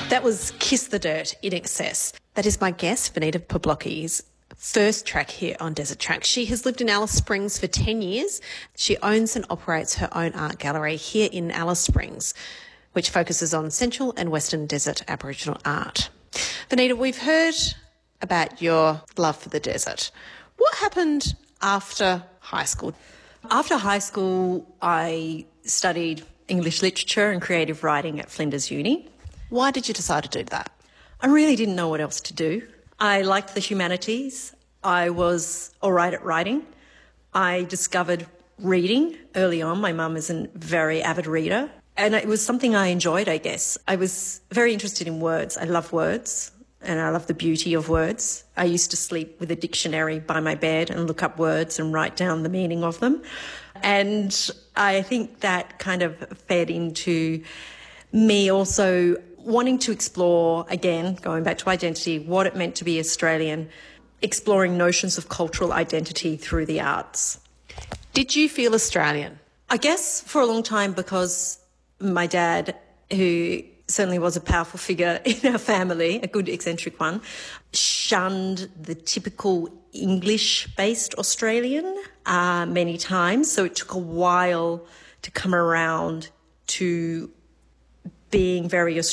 That was Kiss the Dirt in Excess. That is my guest, Venita Poblocki's first track here on Desert Track. She has lived in Alice Springs for 10 years. She owns and operates her own art gallery here in Alice Springs, which focuses on Central and Western Desert Aboriginal art. Venita, we've heard about your love for the desert. What happened after high school? After high school, I studied English literature and creative writing at Flinders Uni. Why did you decide to do that? I really didn't know what else to do. I liked the humanities. I was all right at writing. I discovered reading early on. My mum is a very avid reader, and it was something I enjoyed, I guess. I was very interested in words. I love words, and I love the beauty of words. I used to sleep with a dictionary by my bed and look up words and write down the meaning of them. And I think that kind of fed into me also wanting to explore, again, going back to identity, what it meant to be Australian, exploring notions of cultural identity through the arts. Did you feel Australian? I guess for a long time, because my dad, who certainly was a powerful figure in our family, a good eccentric one, shunned the typical English-based Australian many times. So it took a while to come around to being very Australian.